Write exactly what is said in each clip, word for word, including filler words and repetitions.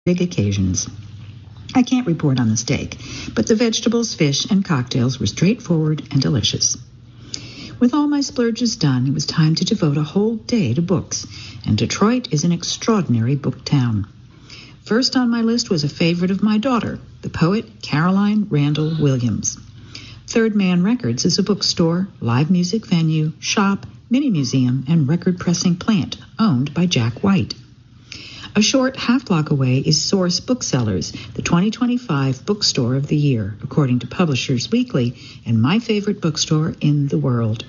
big occasions. I can't report on the steak, but the vegetables, fish, and cocktails were straightforward and delicious. With all my splurges done, it was time to devote a whole day to books, and Detroit is an extraordinary book town. First on my list was a favorite of my daughter, the poet Caroline Randall Williams. Third Man Records is a bookstore, live music venue, shop, mini-museum, and record-pressing plant owned by Jack White. A short half-block away is Source Booksellers, the twenty twenty-five Bookstore of the Year, according to Publishers Weekly, and my favorite bookstore in the world.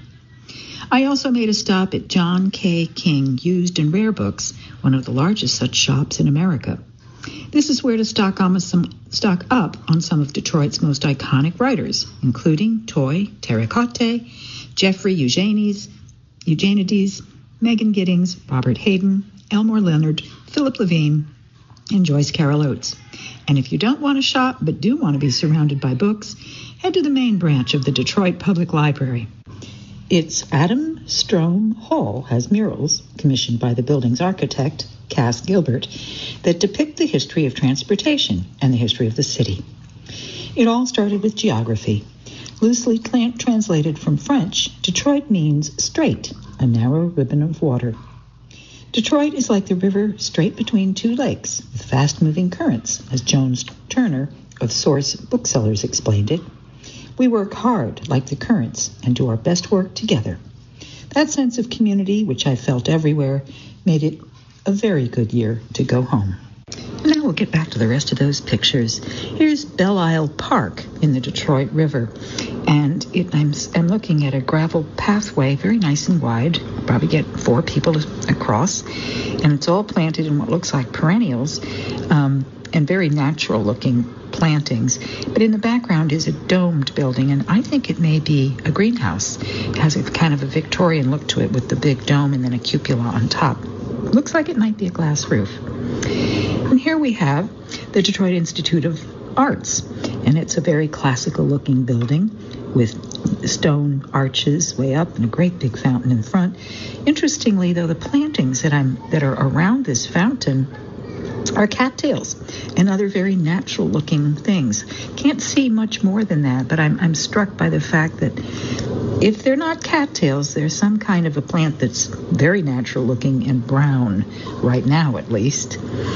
I also made a stop at John K. King Used and Rare Books, one of the largest such shops in America. This is where to stock, on some, stock up on some of Detroit's most iconic writers, including Toy Terracotte, Jeffrey Eugenides, Eugenides, Megan Giddings, Robert Hayden, Elmore Leonard, Philip Levine, and Joyce Carol Oates. And if you don't want to shop but do want to be surrounded by books, head to the main branch of the Detroit Public Library. Its Adam Strom Hall has murals, commissioned by the building's architect, Cass Gilbert, that depict the history of transportation and the history of the city. It all started with geography. Loosely tra- translated from French, Detroit means strait, a narrow ribbon of water. Detroit is like the river straight between two lakes with fast-moving currents, as Jones Turner of Source Booksellers explained it. We work hard like the currents and do our best work together. That sense of community, which I felt everywhere, made it a very good year to go home. Now we'll get back to the rest of those pictures. Here's Belle Isle Park in the Detroit River. And it, I'm, I'm looking at a gravel pathway, very nice and wide. Probably get four people across. And it's all planted in what looks like perennials um, and very natural-looking plantings. But in the background is a domed building, and I think it may be a greenhouse. It has a kind of a Victorian look to it with the big dome and then a cupola on top. Looks like it might be a glass roof. And here we have the Detroit Institute of Arts, and it's a very classical-looking building with stone arches way up and a great big fountain in front. Interestingly, though, the plantings that I'm that are around this fountain are cattails and other very natural-looking things. Can't see much more than that, but I'm I'm struck by the fact that if they're not cattails, there's some kind of a plant that's very natural-looking and brown, right now at least.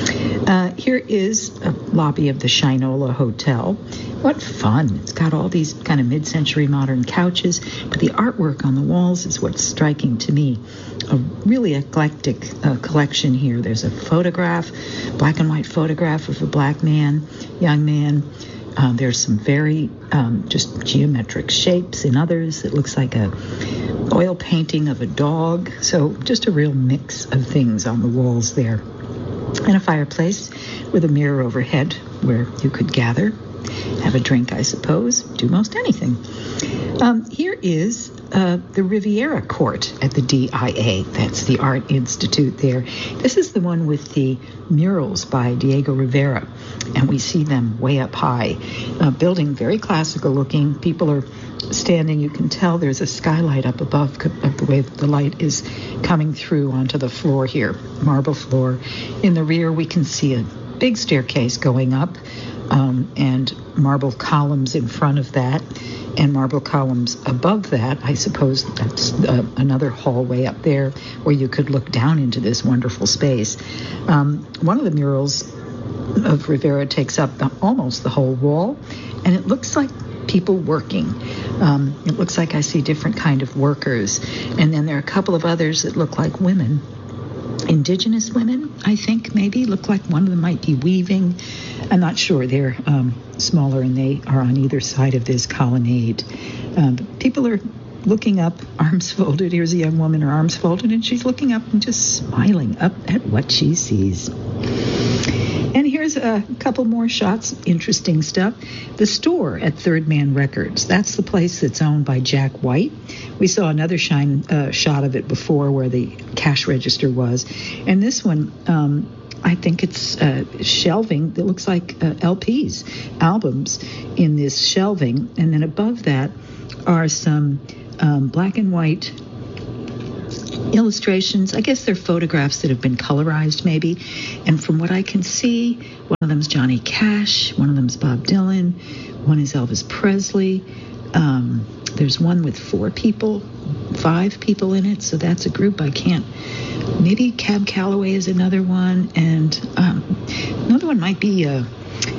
Uh, here is a lobby of the Shinola Hotel. What fun. It's got all these kind of mid-century modern couches, but the artwork on the walls is what's striking to me. A really eclectic uh, collection here. There's a photograph, black and white photograph of a black man, young man. Uh, there's some very um, just geometric shapes in others. It looks like a oil painting of a dog. So just a real mix of things on the walls there. And a fireplace with a mirror overhead where you could gather, have a drink, I suppose, do most anything. Um, here is uh, the Riviera Court at the D I A. That's the Art Institute there. This is the one with the murals by Diego Rivera, and we see them way up high. Uh, building very classical looking. People are standing. You can tell there's a skylight up above of the way the light is coming through onto the floor here, marble floor. In the rear, we can see a big staircase going up. Um, and marble columns in front of that, and marble columns above that. I suppose that's uh, another hallway up there where you could look down into this wonderful space. Um, one of the murals of Rivera takes up the, almost the whole wall, and it looks like people working. Um, it looks like I see different kind of workers, and then there are a couple of others that look like women. Indigenous women, I think, maybe. Look like one of them might be weaving. I'm not sure. They're um, smaller, and they are on either side of this colonnade. Um, people are looking up, arms folded. Here's a young woman, her arms folded, and she's looking up and just smiling up at what she sees. And here's a couple more shots, interesting stuff. The store at Third Man Records, that's the place that's owned by Jack White. We saw another shine, uh, shot of it before where the cash register was. And this one, um, I think it's uh, shelving that looks like uh, L Ps, albums in this shelving. And then above that are some um, black and white illustrations. I guess they're photographs that have been colorized maybe. And from what I can see, one of them's Johnny Cash, one of them's Bob Dylan, one is Elvis Presley. Um, there's one with four people, five people in it, so that's a group I can't. Maybe Cab Calloway is another one, and um, another one might be uh,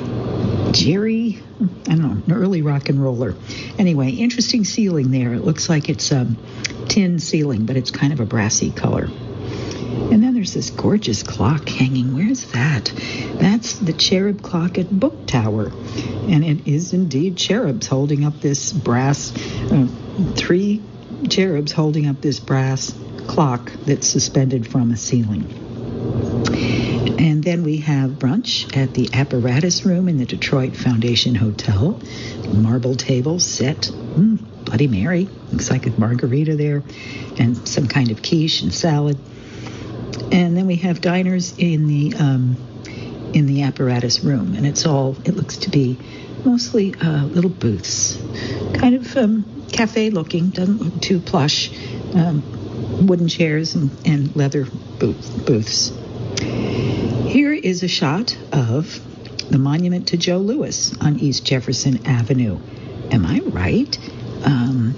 Jerry, I don't know, an early rock and roller. Anyway, interesting ceiling there. It looks like it's a um, tin ceiling, but it's kind of a brassy color. And then there's this gorgeous clock hanging. Where's that? That's the cherub clock at Book Tower. And it is indeed cherubs holding up this brass, uh, three cherubs holding up this brass clock that's suspended from a ceiling. And then we have brunch at the Apparatus Room in the Detroit Foundation Hotel. Marble table set. Mm, Bloody Mary. Looks like a margarita there. And some kind of quiche and salad. And then we have diners in the um, in the Apparatus Room. And it's all, it looks to be mostly uh, little booths. Kind of um, cafe looking. Doesn't look too plush. Um, wooden chairs and, and leather booth, booths. Here is a shot of the monument to Joe Louis on East Jefferson Avenue. Am I right? Um,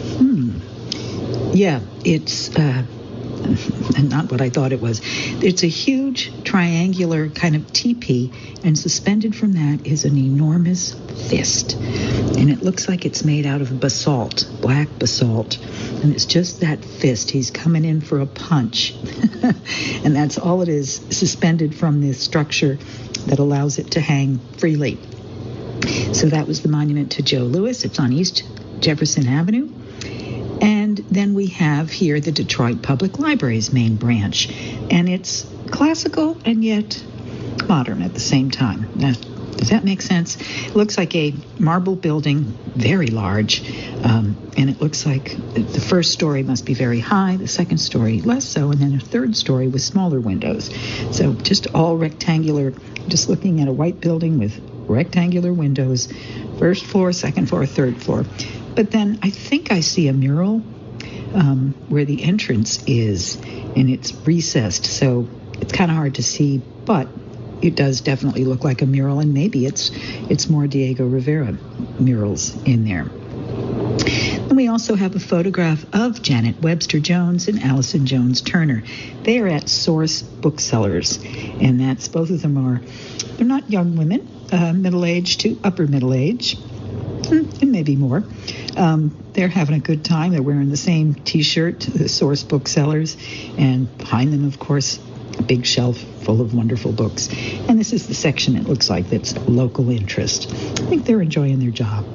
hmm. Yeah, it's uh, not what I thought it was. It's a huge triangular kind of teepee, and suspended from that is an enormous fist. And it looks like it's made out of basalt, black basalt. And it's just that fist. He's coming in for a punch. And that's all it is, suspended from this structure that allows it to hang freely. So that was the monument to Joe Louis. It's on East Jefferson Avenue. And then we have here the Detroit Public Library's main branch. And it's classical and yet modern at the same time. Now, does that make sense? It looks like a marble building, very large, um, and it looks like the first story must be very high, the second story less so, and then a third story with smaller windows. So just all rectangular, just looking at a white building with rectangular windows, first floor, second floor, third floor. But then I think I see a mural um, where the entrance is, and it's recessed, so it's kind of hard to see, but it does definitely look like a mural, and maybe it's it's more Diego Rivera murals in there. And we also have a photograph of Janet Webster Jones and Allison Jones Turner. They are at Source Booksellers, and that's, both of them are, they're not young women, uh, middle-aged to upper middle age, and maybe more. Um, they're having a good time. They're wearing the same T-shirt, the Source Booksellers, and behind them, of course, a big shelf full of wonderful books. And this is the section, it looks like, that's local interest. I think they're enjoying their job.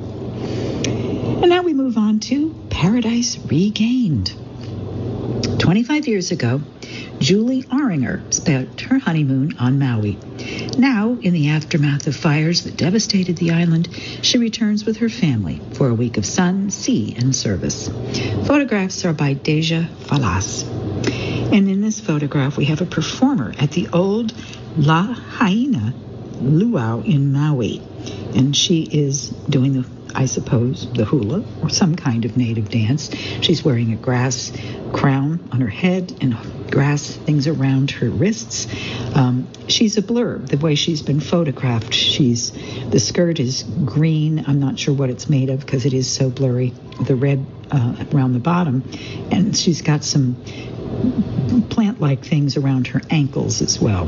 And now we move on to Paradise Regained. twenty-five years ago, Julie Oringer spent her honeymoon on Maui. Now, in the aftermath of fires that devastated the island, she returns with her family for a week of sun, sea, and service. Photographs are by Deja Falas. And in this photograph, we have a performer at the old Lahaina Luau in Maui. And she is doing, the, I suppose, the hula or some kind of native dance. She's wearing a grass crown on her head and grass things around her wrists. Um, she's a blur, the way she's been photographed. She's the skirt is green. I'm not sure what it's made of because it is so blurry. The red uh, around the bottom. And she's got some plant-like things around her ankles as well.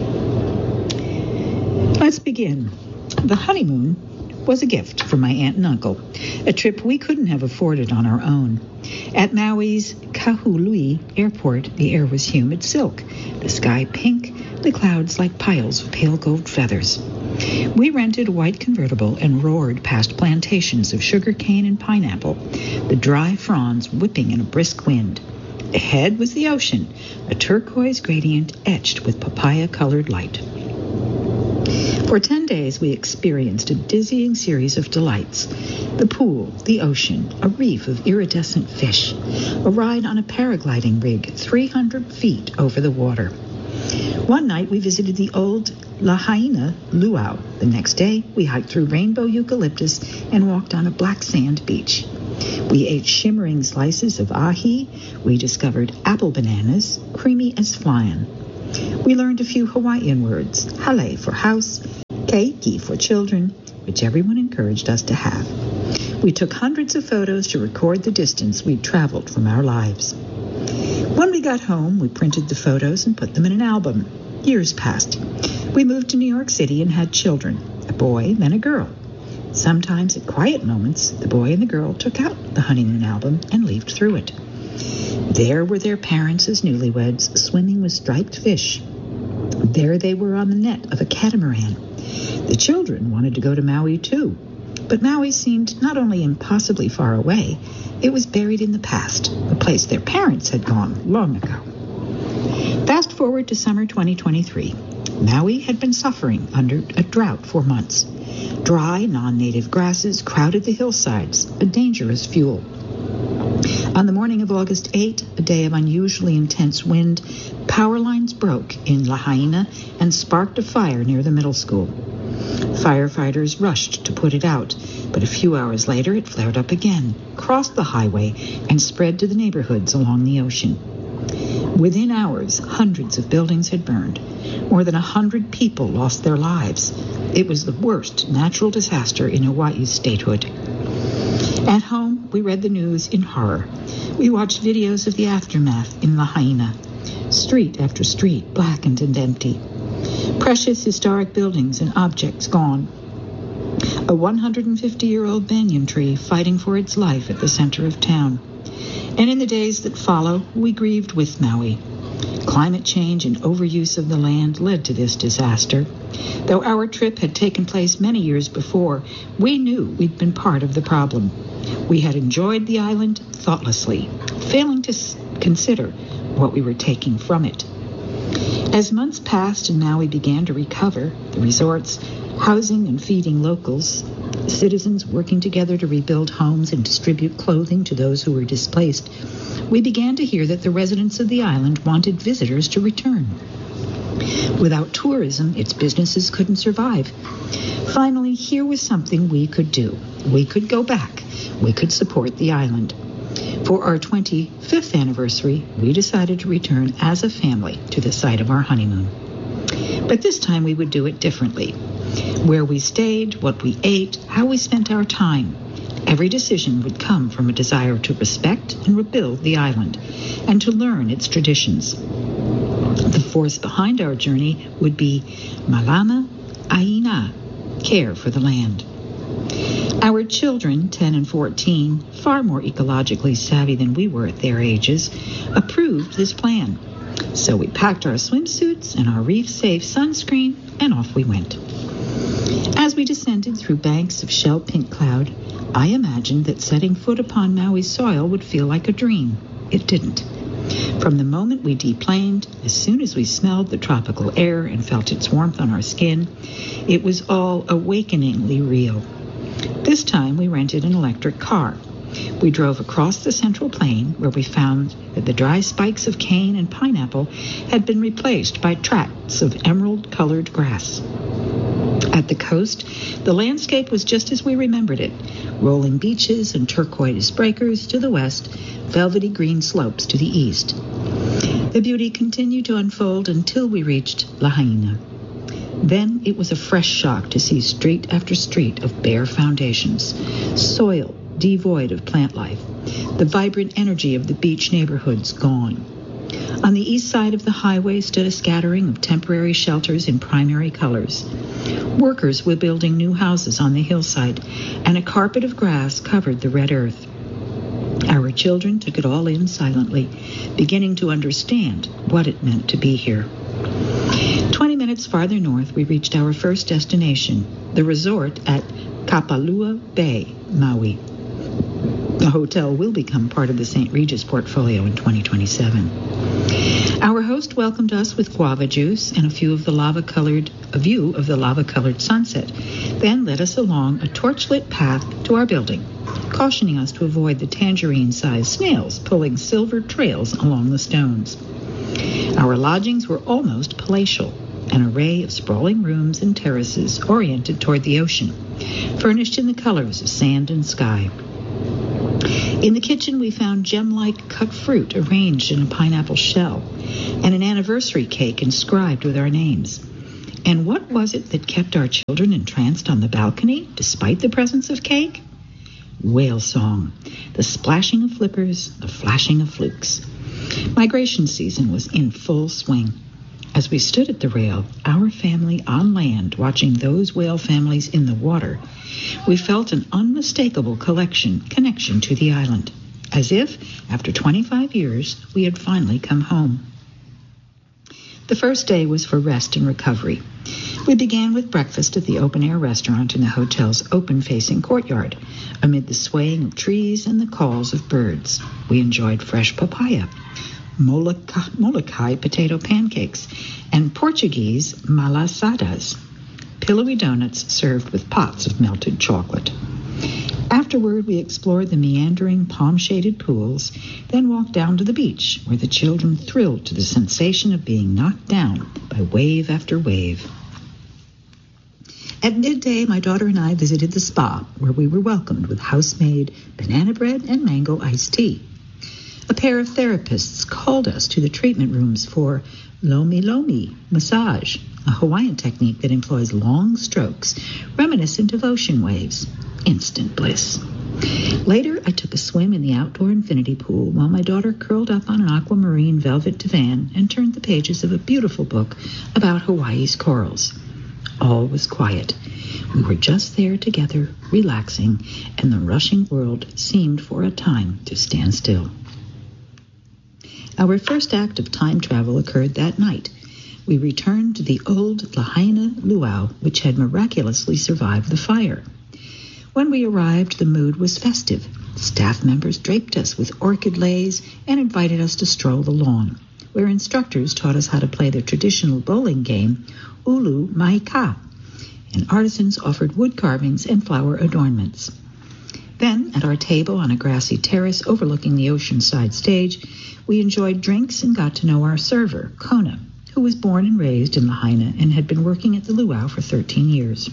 Let's begin. The honeymoon was a gift from my aunt and uncle, a trip we couldn't have afforded on our own. At Maui's Kahului Airport, the air was humid silk, the sky pink, the clouds like piles of pale gold feathers. We rented a white convertible and roared past plantations of sugar cane and pineapple, the dry fronds whipping in a brisk wind. Ahead was the ocean, a turquoise gradient etched with papaya-colored light. For ten days, we experienced a dizzying series of delights. The pool, the ocean, a reef of iridescent fish, a ride on a paragliding rig three hundred feet over the water. One night, we visited the old Lahaina Luau. The next day, we hiked through rainbow eucalyptus and walked on a black sand beach. We ate shimmering slices of ahi. We discovered apple bananas, creamy as flan. We learned a few Hawaiian words, hale for house, keiki for children, which everyone encouraged us to have. We took hundreds of photos to record the distance we'd traveled from our lives. When we got home, we printed the photos and put them in an album. Years passed. We moved to New York City and had children, a boy, then a girl. Sometimes at quiet moments, the boy and the girl took out the honeymoon album and leafed through it. There were their parents as newlyweds, swimming with striped fish. There they were on the net of a catamaran. The children wanted to go to Maui too, but Maui seemed not only impossibly far away, it was buried in the past, a place their parents had gone long ago. Fast forward to summer twenty twenty-three. Maui had been suffering under a drought for months. Dry, non-native grasses crowded the hillsides, a dangerous fuel. On the morning of August eighth, a day of unusually intense wind, power lines broke in Lahaina and sparked a fire near the middle school. Firefighters rushed to put it out, but a few hours later it flared up again, crossed the highway, and spread to the neighborhoods along the ocean. Within hours, hundreds of buildings had burned. More than a hundred people lost their lives. It was the worst natural disaster in Hawaii's statehood. At home, we read the news in horror. We watched videos of the aftermath in Lahaina. Street after street, blackened and empty. Precious historic buildings and objects gone. A one hundred fifty-year-old banyan tree fighting for its life at the center of town. And in the days that follow, we grieved with Maui. Climate change and overuse of the land led to this disaster. Though our trip had taken place many years before, we knew we'd been part of the problem. We had enjoyed the island thoughtlessly, failing to s- consider what we were taking from it. As months passed and Maui began to recover, the resorts, housing and feeding locals, citizens working together to rebuild homes and distribute clothing to those who were displaced, we began to hear that the residents of the island wanted visitors to return. Without tourism, its businesses couldn't survive. Finally, here was something we could do. We could go back. We could support the island. For our twenty-fifth anniversary, we decided to return as a family to the site of our honeymoon. But this time we would do it differently. Where we stayed, what we ate, how we spent our time. Every decision would come from a desire to respect and rebuild the island and to learn its traditions. The force behind our journey would be Malama Aina, care for the land. Our children, ten and fourteen, far more ecologically savvy than we were at their ages, approved this plan. So we packed our swimsuits and our reef-safe sunscreen, and off we went. As we descended through banks of shell-pink cloud, I imagined that setting foot upon Maui's soil would feel like a dream. It didn't. From the moment we deplaned, as soon as we smelled the tropical air and felt its warmth on our skin, it was all awakeningly real. This time we rented an electric car. We drove across the central plain where we found that the dry spikes of cane and pineapple had been replaced by tracts of emerald-colored grass. At the coast, the landscape was just as we remembered it, rolling beaches and turquoise breakers to the west, velvety green slopes to the east. The beauty continued to unfold until we reached Lahaina. Then it was a fresh shock to see street after street of bare foundations, soil devoid of plant life, the vibrant energy of the beach neighborhoods gone. On the east side of the highway stood a scattering of temporary shelters in primary colors. Workers were building new houses on the hillside, and a carpet of grass covered the red earth. Our children took it all in silently, beginning to understand what it meant to be here. Twenty minutes farther north, we reached our first destination, the resort at Kapalua Bay, Maui. The hotel will become part of the Saint Regis portfolio in twenty twenty-seven. Our host welcomed us with guava juice and a few of the lava-colored, a view of the lava-colored sunset, then led us along a torchlit path to our building, cautioning us to avoid the tangerine-sized snails pulling silver trails along the stones. Our lodgings were almost palatial, an array of sprawling rooms and terraces oriented toward the ocean, furnished in the colors of sand and sky. In the kitchen, we found gem-like cut fruit arranged in a pineapple shell and an anniversary cake inscribed with our names. And what was it that kept our children entranced on the balcony, despite the presence of cake? Whale song, the splashing of flippers, the flashing of flukes. Migration season was in full swing. As we stood at the rail, our family on land watching those whale families in the water, we felt an unmistakable collection, connection to the island, as if, after twenty-five years, we had finally come home. The first day was for rest and recovery. We began with breakfast at the open-air restaurant in the hotel's open-facing courtyard, amid the swaying of trees and the calls of birds. We enjoyed fresh papaya, Molokai, Molokai potato pancakes, and Portuguese malasadas, pillowy donuts served with pots of melted chocolate. Afterward, we explored the meandering, palm-shaded pools, then walked down to the beach, where the children thrilled to the sensation of being knocked down by wave after wave. At midday, my daughter and I visited the spa, where we were welcomed with house-made banana bread and mango iced tea. A pair of therapists called us to the treatment rooms for Lomi Lomi massage, a Hawaiian technique that employs long strokes reminiscent of ocean waves. Instant bliss. Later, I took a swim in the outdoor infinity pool while my daughter curled up on an aquamarine velvet divan and turned the pages of a beautiful book about Hawaii's corals. All was quiet. We were just there together, relaxing, and the rushing world seemed for a time to stand still. Our first act of time travel occurred that night. We returned to the old Lahaina luau, which had miraculously survived the fire. When we arrived, the mood was festive. Staff members draped us with orchid leis and invited us to stroll the lawn, where instructors taught us how to play the traditional bowling game, Ulu Maika, and artisans offered wood carvings and flower adornments. Then, at our table on a grassy terrace overlooking the oceanside stage, we enjoyed drinks and got to know our server, Kona, who was born and raised in Lahaina and had been working at the luau for thirteen years.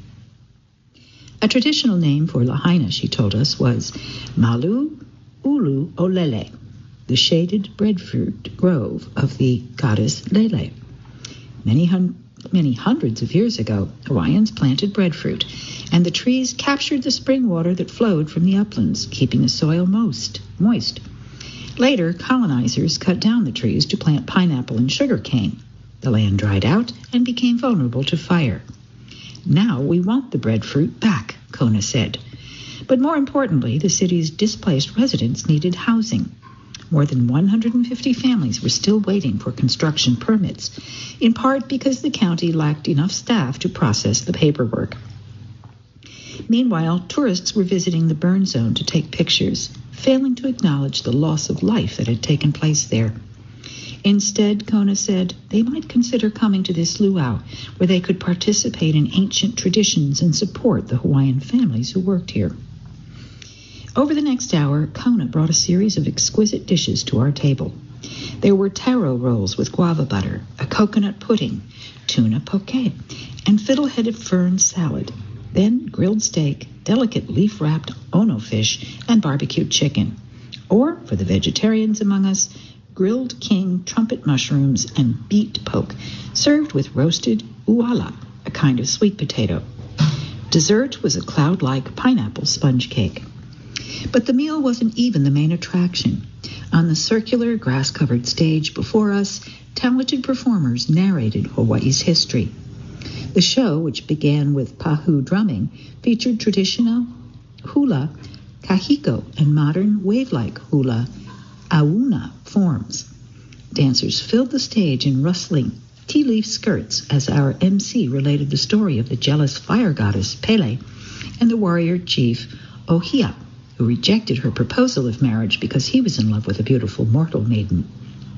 A traditional name for Lahaina, she told us, was Malu Ulu Olele, the shaded breadfruit grove of the goddess Lele. Many, hun- many hundreds of years ago, Hawaiians planted breadfruit, and the trees captured the spring water that flowed from the uplands, keeping the soil moist. moist. Later, colonizers cut down the trees to plant pineapple and sugar cane. The land dried out and became vulnerable to fire. Now we want the breadfruit back, Kona said. But more importantly, the city's displaced residents needed housing. More than one hundred fifty families were still waiting for construction permits, in part because the county lacked enough staff to process the paperwork. Meanwhile, tourists were visiting the burn zone to take pictures, failing to acknowledge the loss of life that had taken place there. Instead, Kona said, they might consider coming to this luau, where they could participate in ancient traditions and support the Hawaiian families who worked here. Over the next hour, Kona brought a series of exquisite dishes to our table. There were taro rolls with guava butter, a coconut pudding, tuna poke, and fiddle-headed fern salad, then grilled steak, delicate leaf-wrapped ono fish, and barbecued chicken. Or, for the vegetarians among us, grilled king trumpet mushrooms and beet poke, served with roasted uala, a kind of sweet potato. Dessert was a cloud-like pineapple sponge cake. But the meal wasn't even the main attraction. On the circular, grass-covered stage before us, talented performers narrated Hawaii's history. The show, which began with pahu drumming, featured traditional hula, kahiko, and modern wave-like hula, auna forms. Dancers filled the stage in rustling tea leaf skirts as our M C related the story of the jealous fire goddess Pele and the warrior chief Ohia, who rejected her proposal of marriage because he was in love with a beautiful mortal maiden.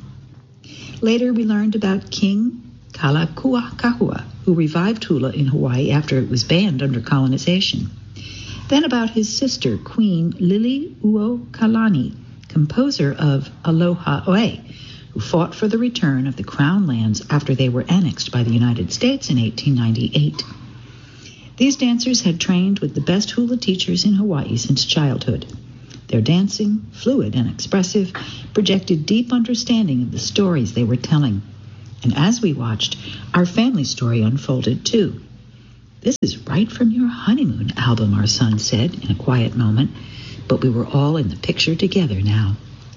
Later, we learned about King Kalakuakahua, who revived hula in Hawaii after it was banned under colonization. Then about his sister, Queen Liliuokalani, composer of Aloha Oe, who fought for the return of the Crown lands after they were annexed by the United States in eighteen ninety-eight. These dancers had trained with the best hula teachers in Hawaii since childhood. Their dancing, fluid and expressive, projected deep understanding of the stories they were telling. And as we watched, our family story unfolded too. "This is right from your honeymoon album," our son said in a quiet moment, but we were all in the picture together now.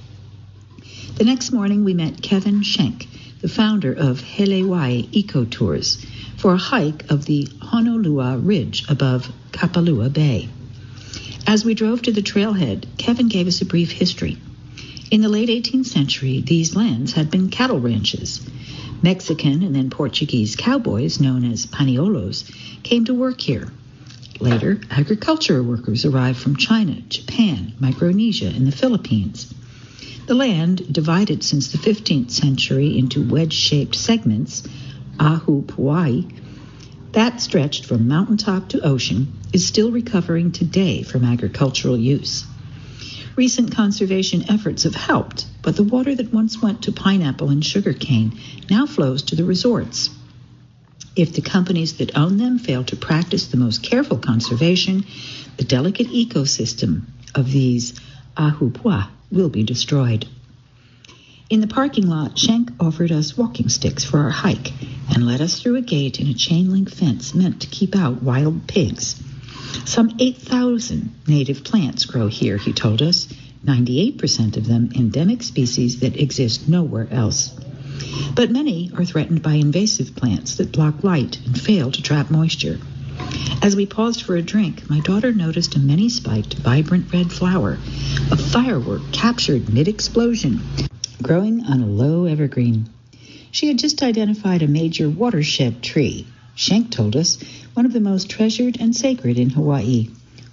The next morning we met Kevin Schenk, the founder of Helewai Eco Tours, for a hike of the Honolua Ridge above Kapalua Bay. As we drove to the trailhead, Kevin gave us a brief history. In the late eighteenth century, these lands had been cattle ranches. Mexican and then Portuguese cowboys, known as paniolos, came to work here. Later, agricultural workers arrived from China, Japan, Micronesia, and the Philippines. The land, divided since the fifteenth century into wedge-shaped segments, ahupua'i, that stretched from mountaintop to ocean, is still recovering today from agricultural use. Recent conservation efforts have helped, but the water that once went to pineapple and sugarcane now flows to the resorts. If the companies that own them fail to practice the most careful conservation, the delicate ecosystem of these ahupua'i will be destroyed. In the parking lot, Schenk offered us walking sticks for our hike and led us through a gate in a chain-link fence meant to keep out wild pigs. Some eight thousand native plants grow here, he told us, ninety-eight percent of them endemic species that exist nowhere else. But many are threatened by invasive plants that block light and fail to trap moisture. As we paused for a drink, my daughter noticed a many-spiked, vibrant red flower, a firework captured mid-explosion, growing on a low evergreen. She had just identified a major watershed tree. Schenk told us one of the most treasured and sacred in Hawaii,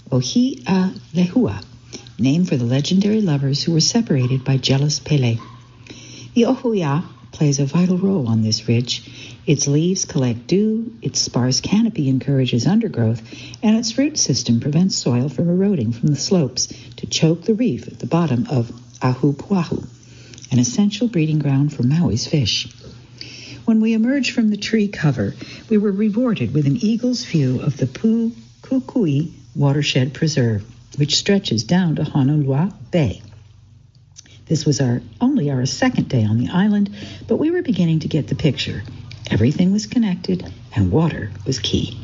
Ohi'alehua, named for the legendary lovers who were separated by jealous Pele. The ohuia plays a vital role on this ridge. Its leaves collect dew, its sparse canopy encourages undergrowth, and its root system prevents soil from eroding from the slopes to choke the reef at the bottom of Ahupuahu, an essential breeding ground for Maui's fish. When we emerged from the tree cover, we were rewarded with an eagle's view of the Pu'ukui Watershed Preserve, which stretches down to Honolua Bay. This was our only our second day on the island, but we were beginning to get the picture. Everything was connected, and water was key.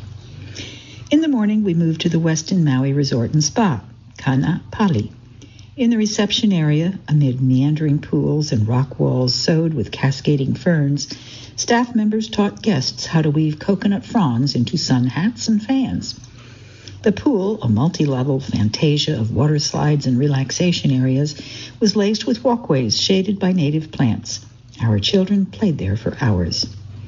In the morning, we moved to the Westin Maui Resort and Spa, Kanapali. In the reception area, amid meandering pools and rock walls sowed with cascading ferns, staff members taught guests how to weave coconut fronds into sun hats and fans. The pool, a multi-level fantasia of water slides and relaxation areas, was laced with walkways shaded by native plants. Our children played there for hours.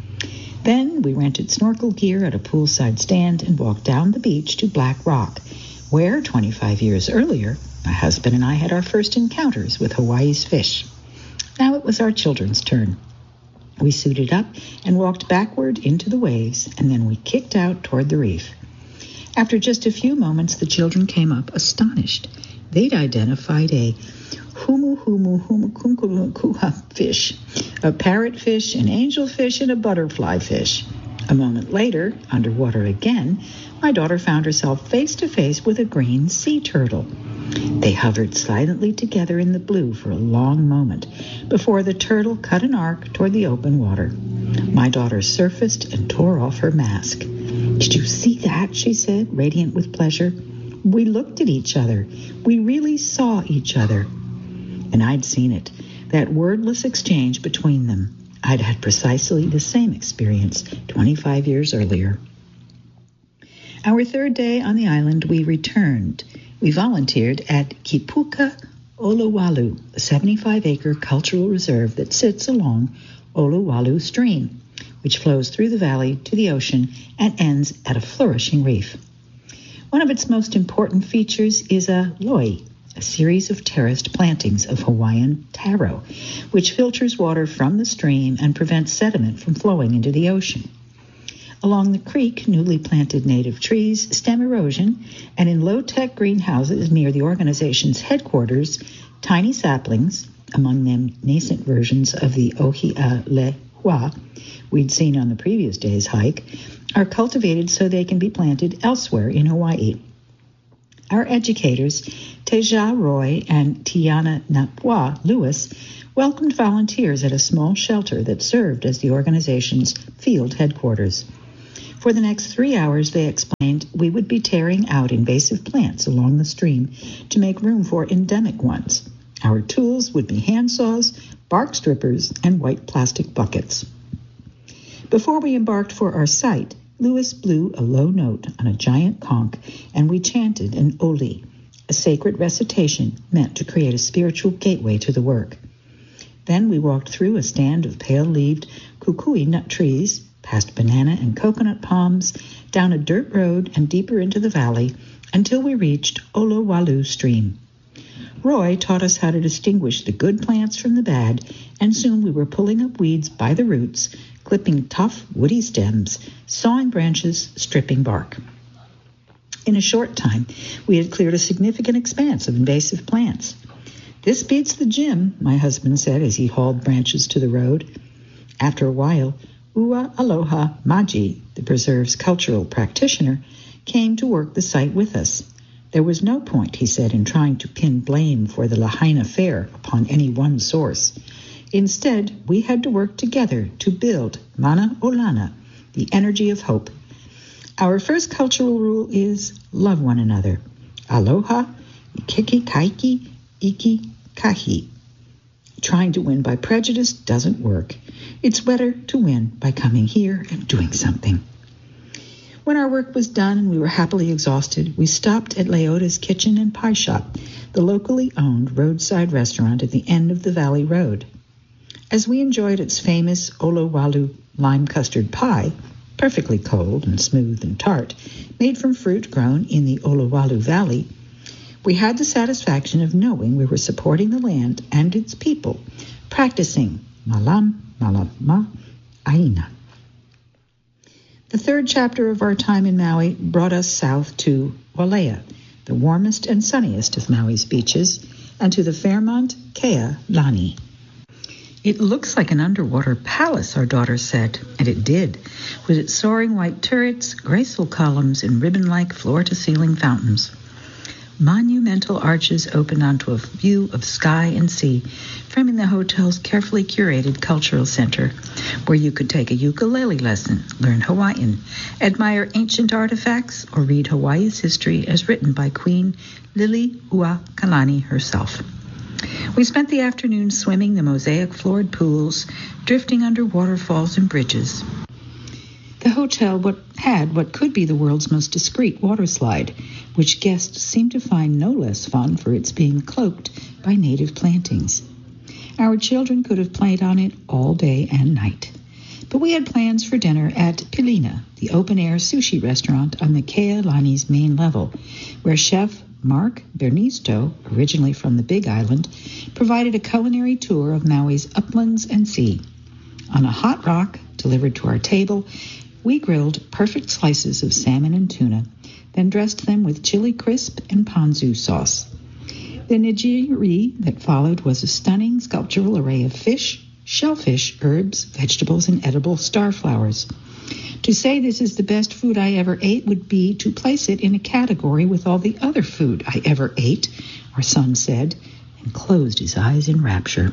Then we rented snorkel gear at a poolside stand and walked down the beach to Black Rock, where twenty-five years earlier, my husband and I had our first encounters with Hawaii's fish. Now it was our children's turn. We suited up and walked backward into the waves, and then we kicked out toward the reef. After just a few moments, the children came up astonished. They'd identified a humu humu humu kunkulukuha fish, a parrotfish, an angelfish, and a butterfly fish. A moment later, underwater again, my daughter found herself face to face with a green sea turtle. They hovered silently together in the blue for a long moment before the turtle cut an arc toward the open water. My daughter surfaced and tore off her mask. "Did you see that?" she said, radiant with pleasure. We looked at each other. We really saw each other. And I'd seen it, that wordless exchange between them. I'd had precisely the same experience twenty-five years earlier. Our third day on the island, we returned. We volunteered at Kipuka Olowalu, a seventy-five acre cultural reserve that sits along Olowalu Stream, which flows through the valley to the ocean and ends at a flourishing reef. One of its most important features is a loi, a series of terraced plantings of Hawaiian taro, which filters water from the stream and prevents sediment from flowing into the ocean. Along the creek, newly planted native trees stem erosion, and in low-tech greenhouses near the organization's headquarters, tiny saplings, among them nascent versions of the Ohi'alehua we'd seen on the previous day's hike, are cultivated so they can be planted elsewhere in Hawaii. Our educators, Teja Roy and Tiana Napwa Lewis, welcomed volunteers at a small shelter that served as the organization's field headquarters. For the next three hours, they explained, we would be tearing out invasive plants along the stream to make room for endemic ones. Our tools would be handsaws, bark strippers, and white plastic buckets. Before we embarked for our site, Lewis blew a low note on a giant conch, and we chanted an Oli, a sacred recitation meant to create a spiritual gateway to the work. Then we walked through a stand of pale-leaved kukui nut trees, past banana and coconut palms, down a dirt road and deeper into the valley until we reached Olowalu Stream. Roy taught us how to distinguish the good plants from the bad, and soon we were pulling up weeds by the roots, clipping tough, woody stems, sawing branches, stripping bark. In a short time, we had cleared a significant expanse of invasive plants. This beats the gym, my husband said as he hauled branches to the road. After a while, Ua Aloha Maji, the preserve's cultural practitioner, came to work the site with us. There was no point, he said, in trying to pin blame for the Lahaina Fair upon any one source. Instead, we had to work together to build Mana Olana, the energy of hope. Our first cultural rule is love one another. Aloha, ikiki kaiki, iki kahi. Trying to win by prejudice doesn't work. It's better to win by coming here and doing something. When our work was done and we were happily exhausted, we stopped at Leota's Kitchen and Pie Shop, the locally owned roadside restaurant at the end of the Valley Road. As we enjoyed its famous Olowalu lime custard pie, perfectly cold and smooth and tart, made from fruit grown in the Olowalu Valley, we had the satisfaction of knowing we were supporting the land and its people, practicing malam malama aina. The third chapter of our time in Maui brought us south to Wailea, the warmest and sunniest of Maui's beaches, and to the Fairmont Kea Lani. It looks like an underwater palace, our daughter said, and it did, with its soaring white turrets, graceful columns, and ribbon-like floor-to-ceiling fountains. Monumental arches opened onto a view of sky and sea, framing the hotel's carefully curated cultural center, where you could take a ukulele lesson, learn Hawaiian, admire ancient artifacts, or read Hawaii's history as written by Queen Liliuokalani herself. We spent the afternoon swimming the mosaic-floored pools, drifting under waterfalls and bridges. The hotel what had what could be the world's most discreet water slide, which guests seemed to find no less fun for its being cloaked by native plantings. Our children could have played on it all day and night. But we had plans for dinner at Pilina, the open-air sushi restaurant on the Kea Lani's main level, where chef Mark Bernisto, originally from the Big Island, provided a culinary tour of Maui's uplands and sea. On a hot rock delivered to our table, we grilled perfect slices of salmon and tuna, then dressed them with chili crisp and ponzu sauce. The nigiri that followed was a stunning sculptural array of fish, shellfish, herbs, vegetables, and edible starflowers. To say this is the best food I ever ate would be to place it in a category with all the other food I ever ate, our son said, and closed his eyes in rapture.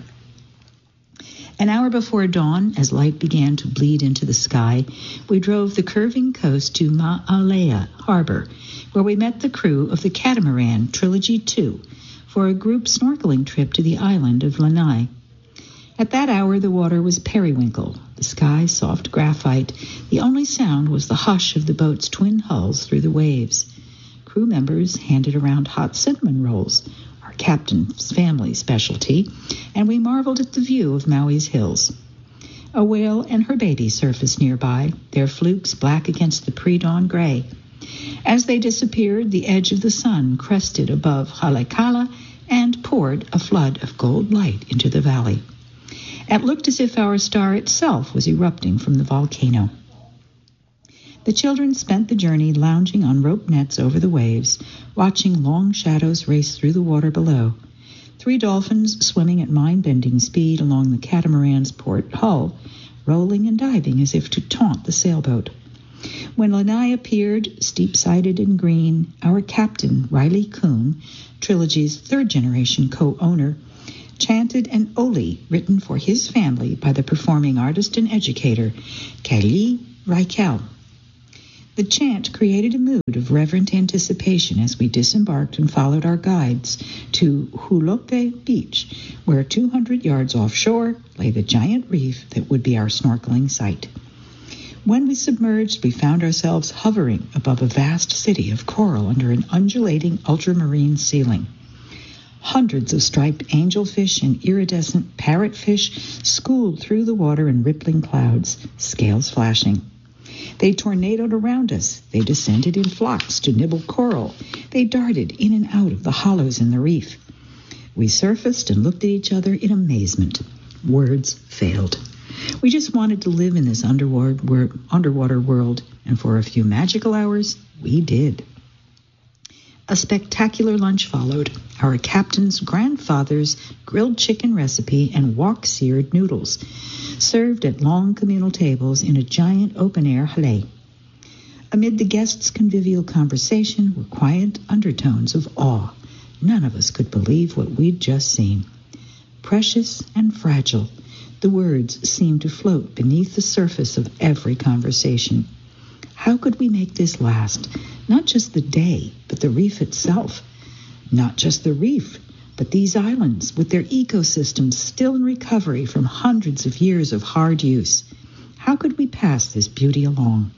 An hour before dawn, as light began to bleed into the sky, we drove the curving coast to Ma'alea Harbor, where we met the crew of the Catamaran Trilogy two for a group snorkeling trip to the island of Lanai. At that hour, the water was periwinkle, the sky soft graphite. The only sound was the hush of the boat's twin hulls through the waves. Crew members handed around hot cinnamon rolls, our captain's family specialty, and we marveled at the view of Maui's hills. A whale and her baby surfaced nearby, their flukes black against the pre-dawn gray. As they disappeared, the edge of the sun crested above Haleakala and poured a flood of gold light into the valley. It looked as if our star itself was erupting from the volcano. The children spent the journey lounging on rope nets over the waves, watching long shadows race through the water below. Three dolphins swimming at mind-bending speed along the catamaran's port hull, rolling and diving as if to taunt the sailboat. When Lanai appeared, steep-sided and green, our captain, Riley Kuhn, Trilogy's third-generation co-owner, chanted an Oli written for his family by the performing artist and educator, Kelly Reichel. The chant created a mood of reverent anticipation as we disembarked and followed our guides to Hulope Beach, where two hundred yards offshore lay the giant reef that would be our snorkeling site. When we submerged, we found ourselves hovering above a vast city of coral under an undulating ultramarine ceiling. Hundreds of striped angelfish and iridescent parrotfish schooled through the water in rippling clouds, scales flashing. They tornadoed around us. They descended in flocks to nibble coral. They darted in and out of the hollows in the reef. We surfaced and looked at each other in amazement. Words failed. We just wanted to live in this underwater, underwater world, and for a few magical hours, we did. A spectacular lunch followed. Our captain's grandfather's grilled chicken recipe and wok-seared noodles, served at long communal tables in a giant open-air halle. Amid the guests' convivial conversation were quiet undertones of awe. None of us could believe what we'd just seen. Precious and fragile, the words seemed to float beneath the surface of every conversation. How could we make this last? Not just the day, but the reef itself. Not just the reef, but these islands with their ecosystems still in recovery from hundreds of years of hard use. How could we pass this beauty along?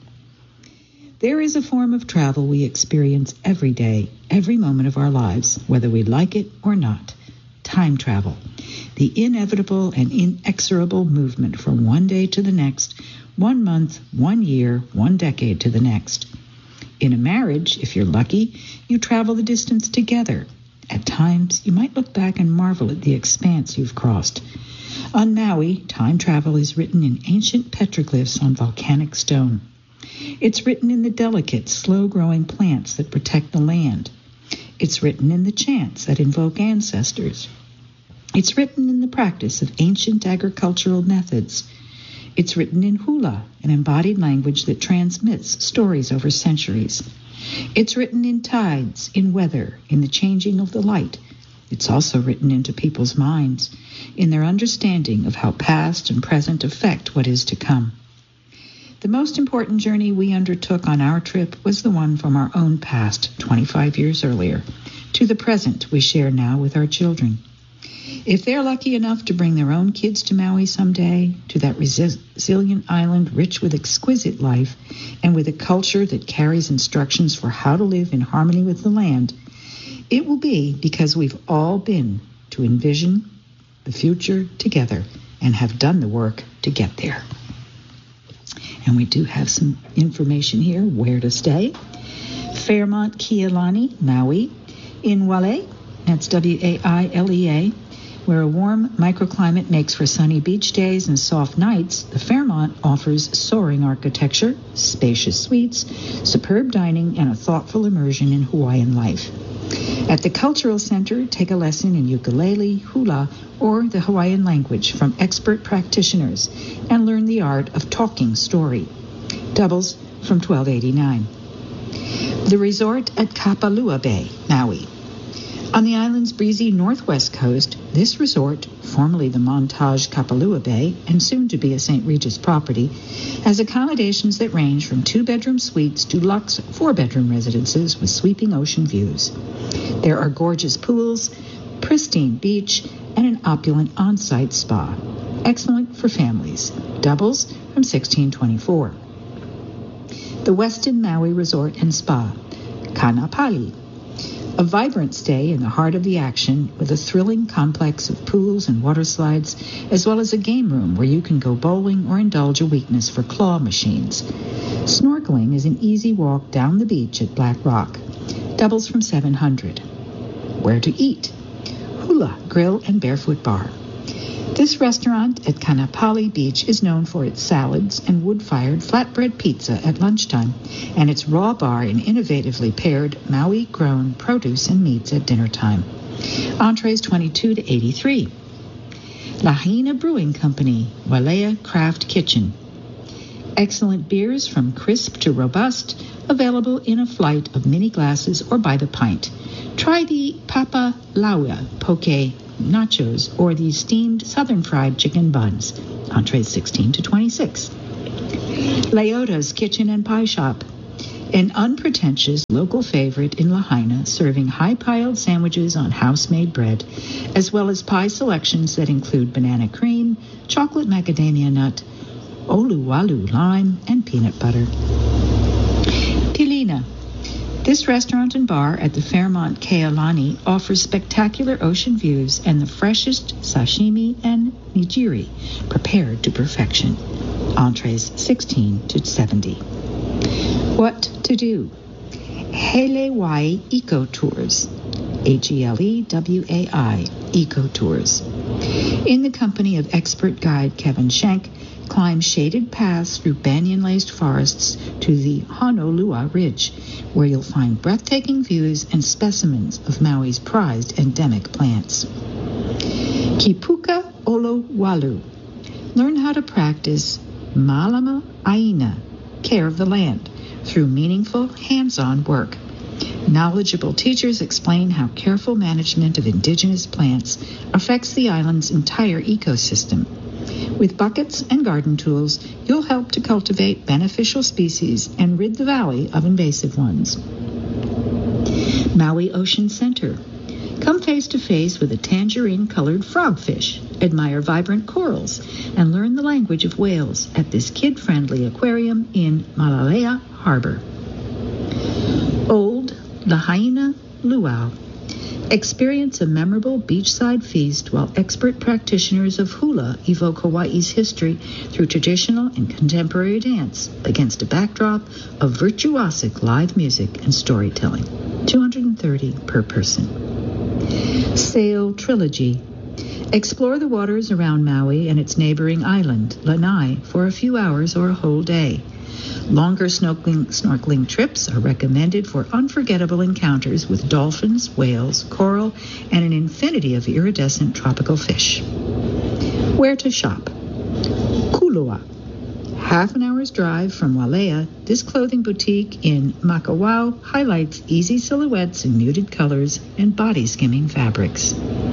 There is a form of travel we experience every day, every moment of our lives, whether we like it or not. Time travel. The inevitable and inexorable movement from one day to the next, one month, one year, one decade to the next. In a marriage, if you're lucky, you travel the distance together. At times, you might look back and marvel at the expanse you've crossed. On Maui, time travel is written in ancient petroglyphs on volcanic stone. It's written in the delicate, slow-growing plants that protect the land. It's written in the chants that invoke ancestors. It's written in the practice of ancient agricultural methods. It's written in hula, an embodied language that transmits stories over centuries. It's written in tides, in weather, in the changing of the light. It's also written into people's minds, in their understanding of how past and present affect what is to come. The most important journey we undertook on our trip was the one from our own past, twenty-five years earlier, to the present we share now with our children. If they're lucky enough to bring their own kids to Maui someday, to that resilient island rich with exquisite life and with a culture that carries instructions for how to live in harmony with the land, it will be because we've all been to envision the future together and have done the work to get there. And we do have some information here, where to stay. Fairmont Kialani, Maui, in Wale, that's W A I L E A, where a warm microclimate makes for sunny beach days and soft nights, the Fairmont offers soaring architecture, spacious suites, superb dining, and a thoughtful immersion in Hawaiian life. At the Cultural Center, take a lesson in ukulele, hula, or the Hawaiian language from expert practitioners and learn the art of talking story. Doubles from twelve eighty-nine. The resort at Kapalua Bay, Maui. On the island's breezy northwest coast, this resort, formerly the Montage Kapalua Bay and soon to be a Saint Regis property, has accommodations that range from two-bedroom suites to luxe four-bedroom residences with sweeping ocean views. There are gorgeous pools, pristine beach, and an opulent on-site spa. Excellent for families. Doubles from sixteen twenty-four. The Westin Maui Resort and Spa, Kanapali. A vibrant stay in the heart of the action with a thrilling complex of pools and water slides, as well as a game room where you can go bowling or indulge a weakness for claw machines. Snorkeling is an easy walk down the beach at Black Rock. Doubles from seven hundred. Where to eat? Hula Grill and Barefoot Bar. This restaurant at Kanapali Beach is known for its salads and wood-fired flatbread pizza at lunchtime, and its raw bar and innovatively paired Maui-grown produce and meats at dinner time. Entrees twenty-two to eighty-three. Lahaina Brewing Company, Walea Craft Kitchen. Excellent beers from crisp to robust, available in a flight of mini glasses or by the pint. Try the Papa Laua Poke nachos or the steamed southern fried chicken buns. Entrees sixteen to twenty-six. Leota's Kitchen and Pie Shop, an unpretentious local favorite in Lahaina, serving high-piled sandwiches on house-made bread, as well as pie selections that include banana cream, chocolate macadamia nut, oluwalu lime, and peanut butter. Pilina. This restaurant and bar at the Fairmont Kealani offers spectacular ocean views and the freshest sashimi and nigiri, prepared to perfection. Entrees sixteen to seventy. What to do? Helewai Eco Tours. H E L E W A I, Eco Tours. In the company of expert guide Kevin Schenk, climb shaded paths through banyan-laced forests to the Honolua Ridge, where you'll find breathtaking views and specimens of Maui's prized endemic plants. Kipuka Olo Walu. Learn how to practice Malama Aina, care of the land, through meaningful, hands-on work. Knowledgeable teachers explain how careful management of indigenous plants affects the island's entire ecosystem. With buckets and garden tools, you'll help to cultivate beneficial species and rid the valley of invasive ones. Maui Ocean Center. Come face to face with a tangerine-colored frogfish, admire vibrant corals, and learn the language of whales at this kid-friendly aquarium in Malalea Harbor. Old Lahaina Luau. Experience a memorable beachside feast while expert practitioners of hula evoke Hawaii's history through traditional and contemporary dance against a backdrop of virtuosic live music and storytelling. two hundred thirty per person. Sail Trilogy. Explore the waters around Maui and its neighboring island, Lanai, for a few hours or a whole day. Longer snorkeling, snorkeling trips are recommended for unforgettable encounters with dolphins, whales, coral, and an infinity of iridescent tropical fish. Where to shop? Kulua. Half an hour's drive from Walea, this clothing boutique in Makawao highlights easy silhouettes in muted colors and body-skimming fabrics.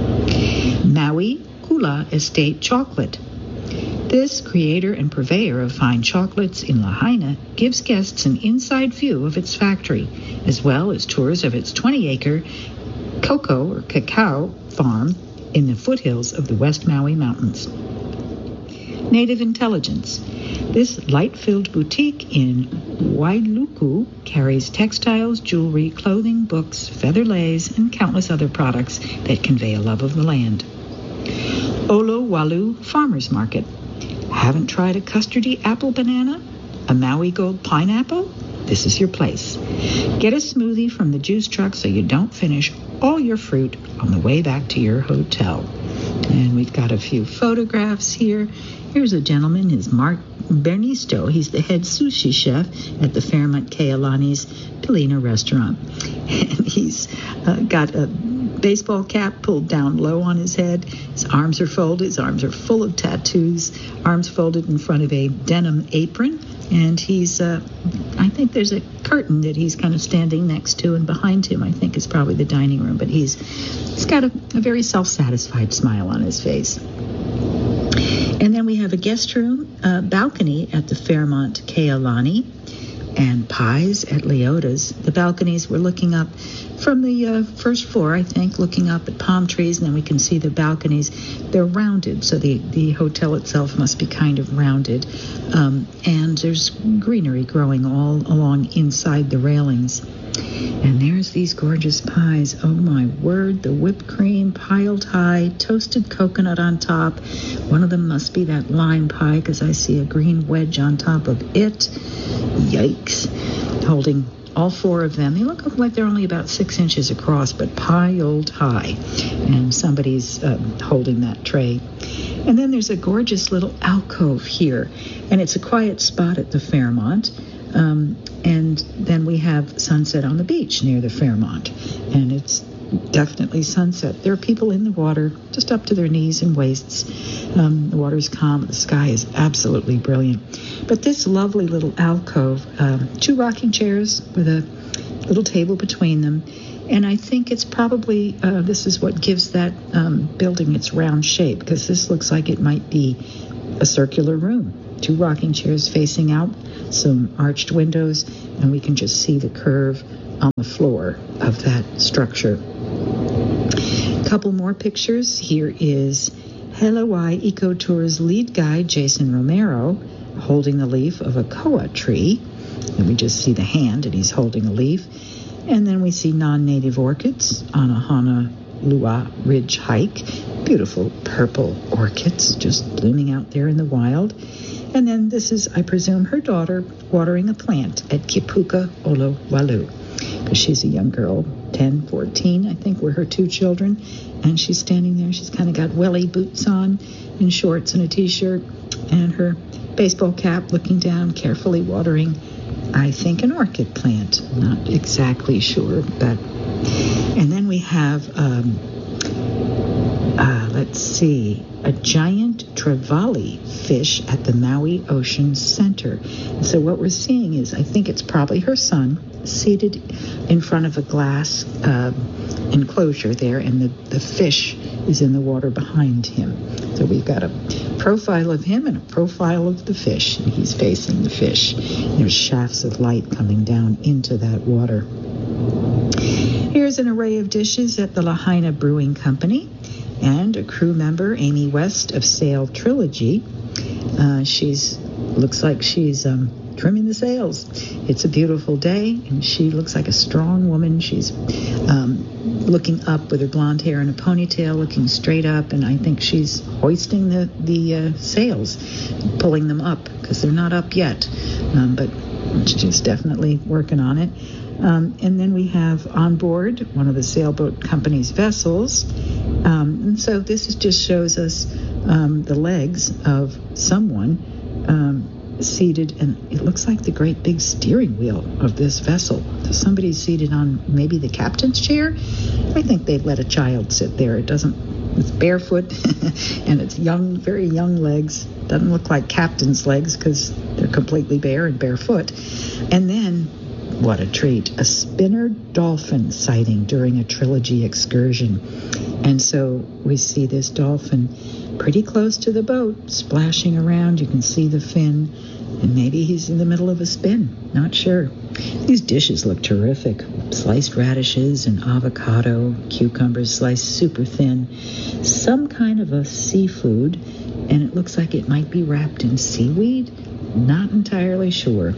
Maui Kula Estate Chocolate. This creator and purveyor of fine chocolates in Lahaina gives guests an inside view of its factory, as well as tours of its twenty-acre cocoa or cacao farm in the foothills of the West Maui Mountains. Native Intelligence. This light-filled boutique in Wailuku carries textiles, jewelry, clothing, books, feather lace, and countless other products that convey a love of the land. Olo Walu Farmers Market. Haven't tried a custardy apple banana? A Maui Gold pineapple? This is your place. Get a smoothie from the juice truck so you don't finish all your fruit on the way back to your hotel. And we've got a few photographs here. Here's a gentleman, is Mark Bernisto. He's the head sushi chef at the Fairmont Kealani's Pilina restaurant. And he's uh, got a baseball cap pulled down low on his head. His arms are folded. His arms are full of tattoos. Arms folded in front of a denim apron. And he's, uh, I think there's a curtain that he's kind of standing next to, and behind him, I think, is probably the dining room. But he's, he's got a, a very self-satisfied smile on his face. And then we have a guest room uh, balcony at the Fairmont Kealani, and pies at Leota's. The balconies, we're looking up from the uh, first floor, I think, looking up at palm trees, and then we can see the balconies. They're rounded, so the, the hotel itself must be kind of rounded. Um, and there's greenery growing all along inside the railings. And there's these gorgeous pies. Oh, my word, the whipped cream piled high, toasted coconut on top. One of them must be that lime pie because I see a green wedge on top of it. Yikes. Holding all four of them. They look like they're only about six inches across, but piled high. And somebody's uh, holding that tray. And then there's a gorgeous little alcove here. And it's a quiet spot at the Fairmont. Um, and then we have sunset on the beach near the Fairmont. And it's definitely sunset. There are people in the water just up to their knees and waists. Um, the water's calm. The sky is absolutely brilliant. But this lovely little alcove, um, two rocking chairs with a little table between them. And I think it's probably, uh, this is what gives that um, building its round shape, because this looks like it might be a circular room. Two rocking chairs facing out, some arched windows, and we can just see the curve on the floor of that structure. A couple more pictures. Here is Hawaii Eco Tour's lead guide, Jason Romero, holding the leaf of a koa tree. And we just see the hand, and he's holding a leaf. And then we see non-native orchids on a Honolua Ridge hike. Beautiful purple orchids just blooming out there in the wild. And then this is, I presume, her daughter watering a plant at Kipuka Olowalu. Because she's a young girl, ten, fourteen, I think, were her two children. And she's standing there. She's kind of got welly boots on and shorts and a T-shirt and her baseball cap, looking down, carefully watering, I think, an orchid plant. Not exactly sure, but... And then we have, um, uh, let's see, a giant trevally fish at the Maui Ocean Center. And so what we're seeing is, I think it's probably her son, seated in front of a glass uh, enclosure there, and the, the fish is in the water behind him. So we've got a profile of him and a profile of the fish, and he's facing the fish. There's shafts of light coming down into that water. Here's an array of dishes at the Lahaina Brewing Company, and a crew member, Amy West of Sail Trilogy. Uh, she's looks like she's um, trimming the sails. It's a beautiful day, and she looks like a strong woman. She's um, looking up with her blonde hair in a ponytail, looking straight up, and I think she's hoisting the, the uh, sails, pulling them up, because they're not up yet, um, but she's definitely working on it. Um, and then we have on board one of the sailboat company's vessels. Um, and so this is, just shows us um, the legs of someone um, seated, and it looks like the great big steering wheel of this vessel. So somebody's seated on maybe the captain's chair. I think they've let a child sit there. It doesn't, it's barefoot and it's young, very young legs. Doesn't look like captain's legs because they're completely bare and barefoot. And then, what a treat, a spinner dolphin sighting during a Trilogy excursion. And so we see this dolphin pretty close to the boat, splashing around. You can see the fin, and maybe he's in the middle of a spin. Not sure. These dishes look terrific. Sliced radishes and avocado, cucumbers sliced super thin, some kind of a seafood, and it looks like it might be wrapped in seaweed. Not entirely sure.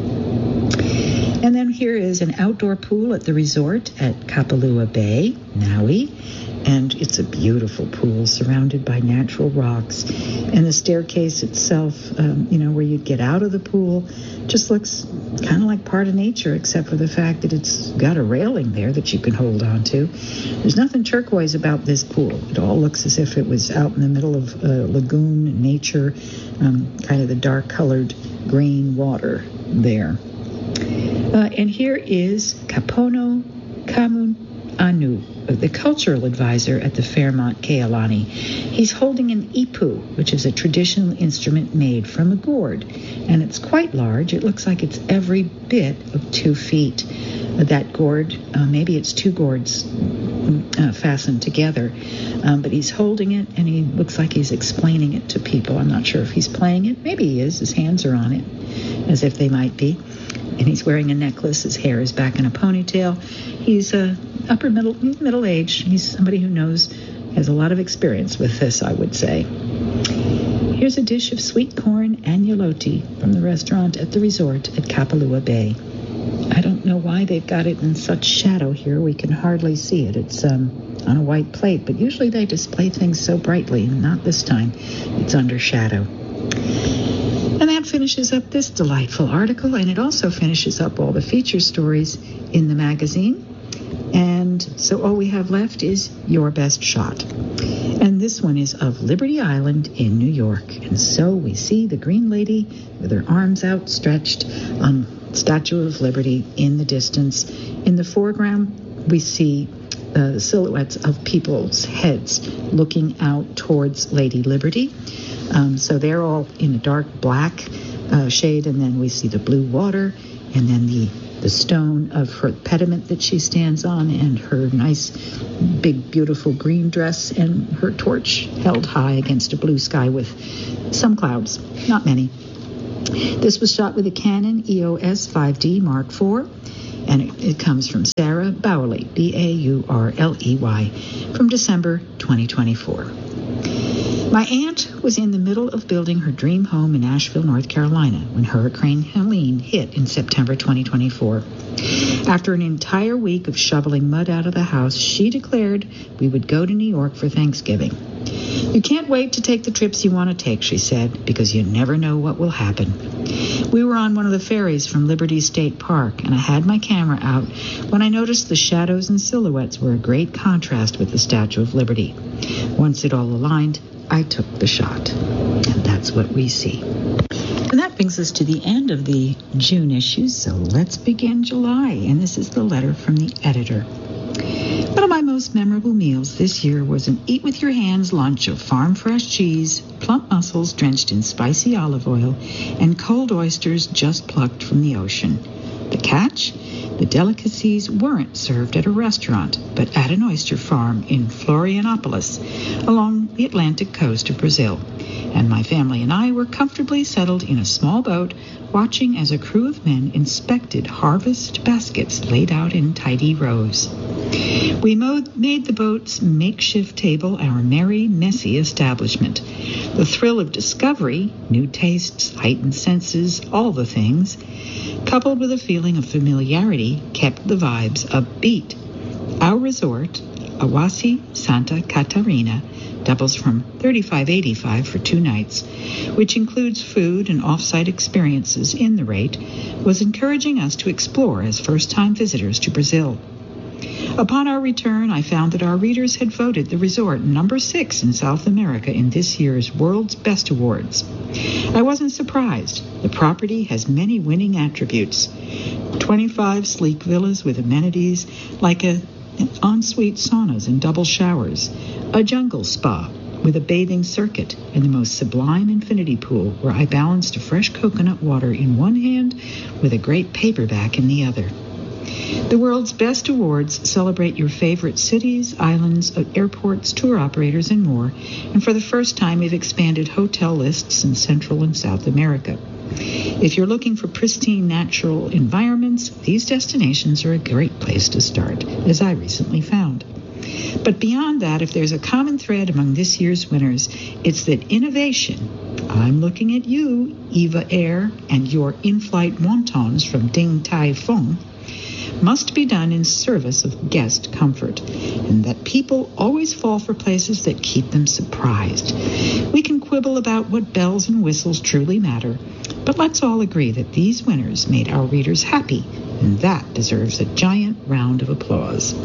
And then here is an outdoor pool at the resort at Kapalua Bay, Maui. And it's a beautiful pool surrounded by natural rocks. And the staircase itself, um, you know, where you get out of the pool, just looks kind of like part of nature, except for the fact that it's got a railing there that you can hold on to. There's nothing turquoise about this pool. It all looks as if it was out in the middle of uh, lagoon nature, um, kind of the dark-colored green water there. Uh, and here is Kapono Kamun Anu, the cultural advisor at the Fairmont Kealani. He's holding an ipu, which is a traditional instrument made from a gourd. And it's quite large. It looks like it's every bit of two feet. That gourd, uh, maybe it's two gourds uh, fastened together. Um, but he's holding it, and he looks like he's explaining it to people. I'm not sure if he's playing it. Maybe he is. His hands are on it, as if they might be. And he's wearing a necklace. His hair is back in a ponytail. He's uh, upper middle middle age. He's somebody who knows, has a lot of experience with this, I would say. Here's a dish of sweet corn agnolotti from the restaurant at the resort at Kapalua Bay. I don't know why they've got it in such shadow here. We can hardly see it. It's um, on a white plate, but usually they display things so brightly, and not this time. It's under shadow. And that finishes up this delightful article, and it also finishes up all the feature stories in the magazine. And so all we have left is Your Best Shot. And this one is of Liberty Island in New York. And so we see the Green Lady with her arms outstretched on Statue of Liberty in the distance. In the foreground, we see uh, silhouettes of people's heads looking out towards Lady Liberty. Um, so they're all in a dark black uh, shade, and then we see the blue water, and then the the stone of her pediment that she stands on, and her nice, big, beautiful green dress, and her torch held high against a blue sky with some clouds, not many. This was shot with a Canon E O S five D Mark four, and it, it comes from Sarah Bowerley, B A U R L E Y, from December twenty twenty-four. My aunt was in the middle of building her dream home in Asheville, North Carolina, when Hurricane Helene hit in September twenty twenty-four. After an entire week of shoveling mud out of the house, she declared we would go to New York for Thanksgiving. You can't wait to take the trips you want to take, she said, because you never know what will happen. We were on one of the ferries from Liberty State Park, and I had my camera out when I noticed the shadows and silhouettes were a great contrast with the Statue of Liberty. Once it all aligned, I took the shot. And that's what we see. And that brings us to the end of the June issue, so let's begin July. And this is the letter from the editor. One of my most memorable meals this year was an eat-with-your-hands lunch of farm-fresh cheese, plump mussels drenched in spicy olive oil, and cold oysters just plucked from the ocean. The catch? The delicacies weren't served at a restaurant, but at an oyster farm in Florianopolis, along the Atlantic coast of Brazil. And my family and I were comfortably settled in a small boat, watching as a crew of men inspected harvest baskets laid out in tidy rows. We made the boat's makeshift table our merry, messy establishment. The thrill of discovery, new tastes, heightened senses, all the things, coupled with a feeling of familiarity, kept the vibes upbeat. Our resort, Awasi Santa Catarina, doubles from thirty-five eighty-five for two nights, which includes food and off-site experiences in the rate, was encouraging us to explore as first-time visitors to Brazil. Upon our return, I found that our readers had voted the resort number six in South America in this year's World's Best Awards. I wasn't surprised. The property has many winning attributes. twenty-five sleek villas with amenities like a, an ensuite saunas and double showers, a jungle spa with a bathing circuit, and the most sublime infinity pool where I balanced a fresh coconut water in one hand with a great paperback in the other. The World's Best Awards celebrate your favorite cities, islands, airports, tour operators, and more. And for the first time, we've expanded hotel lists in Central and South America. If you're looking for pristine natural environments, these destinations are a great place to start, as I recently found. But beyond that, if there's a common thread among this year's winners, it's that innovation. I'm looking at you, Eva Air, and your in-flight wontons from Ding Tai Fung, must be done in service of guest comfort, and that people always fall for places that keep them surprised. We can quibble about what bells and whistles truly matter, but let's all agree that these winners made our readers happy, and that deserves a giant round of applause.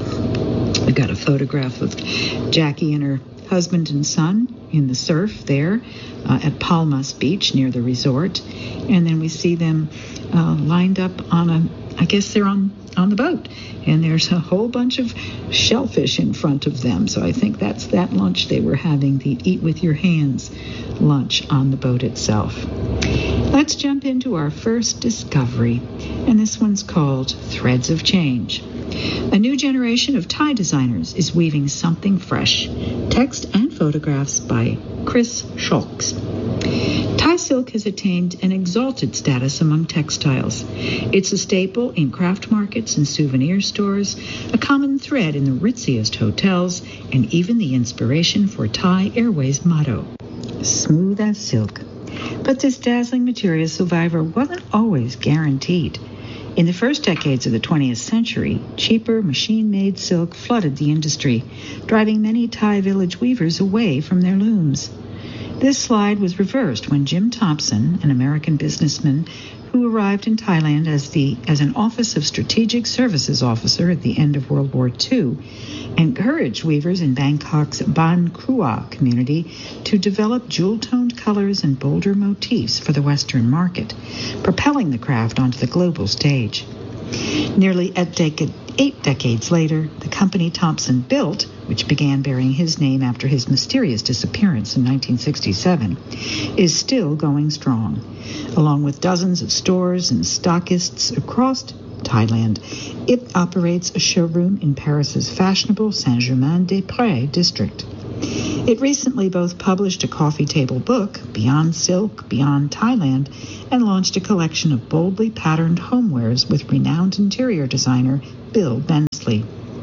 We got a photograph of Jackie and her husband and son in the surf there uh, at Palmas Beach near the resort, and then we see them uh, lined up on a, I guess they're on on the boat, and there's a whole bunch of shellfish in front of them. So I think that's that lunch they were having, the eat with your hands lunch on the boat itself. Let's jump into our first discovery, and this one's called Threads of Change. A new generation of tie designers is weaving something fresh. Text and photographs by Chris Scholz. Tie silk has attained an exalted status among textiles. It's a staple in craft markets and souvenir stores, a common thread in the ritziest hotels, and even the inspiration for Thai Airways' motto, smooth as silk. But this dazzling material survivor wasn't always guaranteed. In the first decades of the twentieth century, cheaper machine-made silk flooded the industry, driving many Thai village weavers away from their looms. This slide was reversed when Jim Thompson, an American businessman who arrived in Thailand as the as an Office of Strategic Services officer at the end of World War Two, encouraged weavers in Bangkok's Ban Krua community to develop jewel-toned colors and bolder motifs for the Western market, propelling the craft onto the global stage. Nearly a decade, eight decades later, the company Thompson built, which began bearing his name after his mysterious disappearance in nineteen sixty-seven, is still going strong. Along with dozens of stores and stockists across Thailand, it operates a showroom in Paris's fashionable Saint-Germain-des-Prés district. It recently both published a coffee table book, Beyond Silk, Beyond Thailand, and launched a collection of boldly patterned homewares with renowned interior designer Bill Bensley.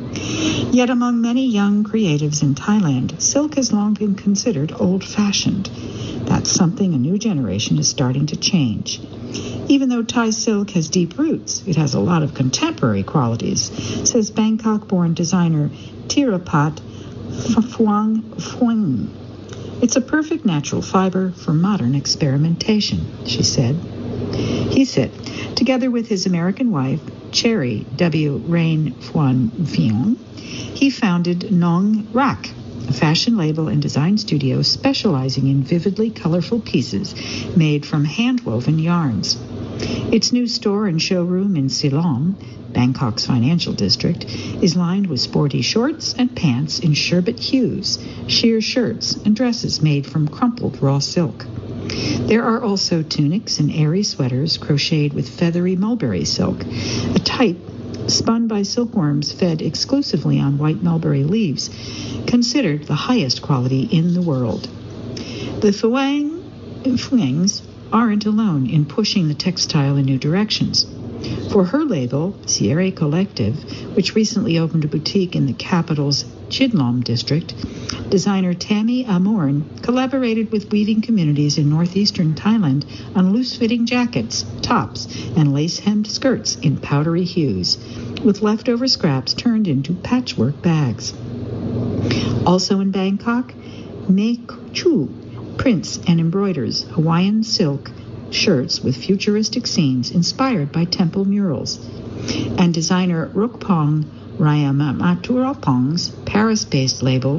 Yet among many young creatives in Thailand, silk has long been considered old-fashioned. That's something a new generation is starting to change. Even though Thai silk has deep roots, it has a lot of contemporary qualities, says Bangkok-born designer Tirapat Phuong Phuong. It's a perfect natural fiber for modern experimentation, she said. He said, together with his American wife, Cherry W. Rain Phuong Phuong, he founded Nong Rak, a fashion label and design studio specializing in vividly colorful pieces made from hand-woven yarns. Its new store and showroom in Silom, Bangkok's financial district, is lined with sporty shorts and pants in sherbet hues, sheer shirts, and dresses made from crumpled raw silk. There are also tunics and airy sweaters crocheted with feathery mulberry silk, a type spun by silkworms fed exclusively on white mulberry leaves, considered the highest quality in the world. The Phuong Phuongs aren't alone in pushing the textile in new directions. For her label, Sierra Collective, which recently opened a boutique in the capital's Chidlom district, designer Tammy Amorn collaborated with weaving communities in northeastern Thailand on loose-fitting jackets, tops, and lace-hemmed skirts in powdery hues, with leftover scraps turned into patchwork bags. Also in Bangkok, Mae Chu prints and embroiders Hawaiian silk shirts with futuristic scenes inspired by temple murals. And designer Rukpong Rayamaturapong's Paris-based label,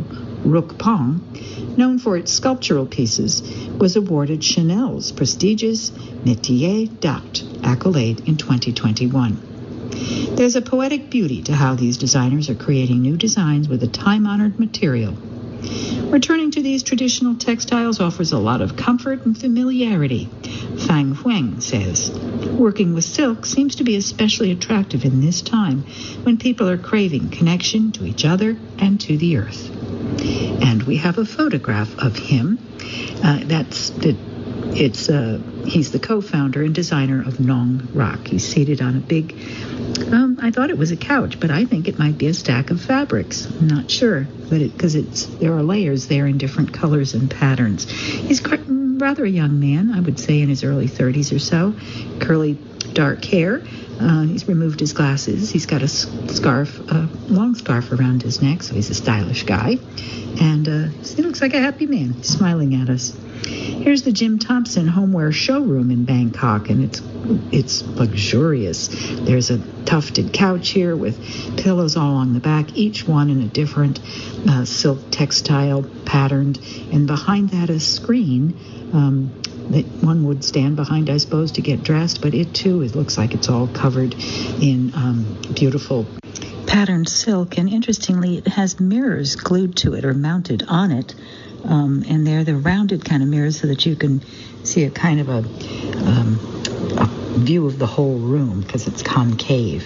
Rukpong, known for its sculptural pieces, was awarded Chanel's prestigious Métier d'Art accolade in twenty twenty-one. There's a poetic beauty to how these designers are creating new designs with a time-honored material. Returning to these traditional textiles offers a lot of comfort and familiarity, Fang Huang says. Working with silk seems to be especially attractive in this time when people are craving connection to each other and to the earth. And we have a photograph of him. Uh, that's the, it's uh, he's the co-founder and designer of Nong Rak. He's seated on a big, um, I thought it was a couch, but I think it might be a stack of fabrics. I'm not sure, but because it, it's there are layers there in different colors and patterns. He's rather a young man, I would say in his early thirties or so, curly dark hair. Uh, he's removed his glasses. He's got a scarf, a long scarf around his neck, so he's a stylish guy. And uh, he looks like a happy man. He's smiling at us. Here's the Jim Thompson homeware showroom in Bangkok, and it's it's luxurious. There's a tufted couch here with pillows all along the back, each one in a different uh, silk textile patterned. And behind that, a screen um, that one would stand behind, I suppose, to get dressed. But it, too, it looks like it's all covered in um, beautiful patterned silk. And interestingly, it has mirrors glued to it or mounted on it. Um, and they're the rounded kind of mirrors so that you can see a kind of a, um, a view of the whole room because it's concave.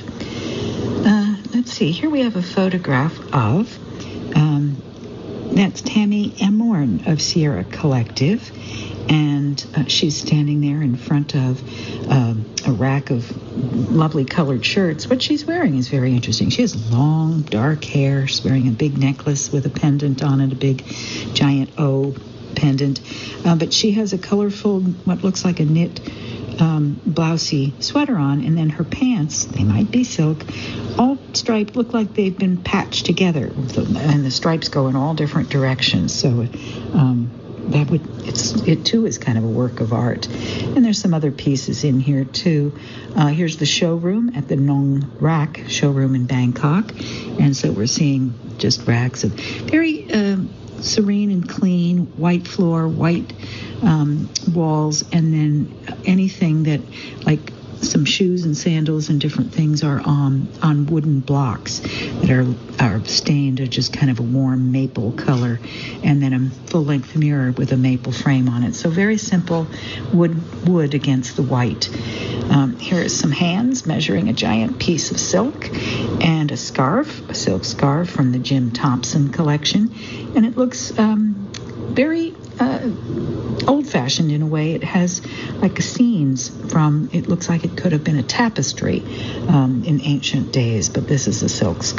Uh, let's see. Here we have a photograph of, um, that's Tammy Amorn of Sierra Collective. And uh, she's standing there in front of uh, a rack of lovely colored shirts. What she's wearing is very interesting. She has long, dark hair. She's wearing a big necklace with a pendant on it, a big, giant O pendant. Uh, but she has a colorful, what looks like a knit, um, blousey sweater on. And then her pants, they might be silk, all striped, look like they've been patched together. And the stripes go in all different directions. So, um... That would it's it too is kind of a work of art, and there's some other pieces in here too. Uh, here's the showroom at the Nong Rak showroom in Bangkok, and so we're seeing just racks of very uh, serene and clean white floor, white um, walls, and then anything that like some shoes and sandals and different things are on on wooden blocks that are are stained to just kind of a warm maple color, and then a full-length mirror with a maple frame on it. So very simple wood wood against the white. Um, here are some hands measuring a giant piece of silk, and a scarf, a silk scarf from the Jim Thompson collection, and it looks um, very uh, old-fashioned in a way. It has like scenes from, it looks like it could have been a tapestry um, in ancient days, but this is a silk scarf.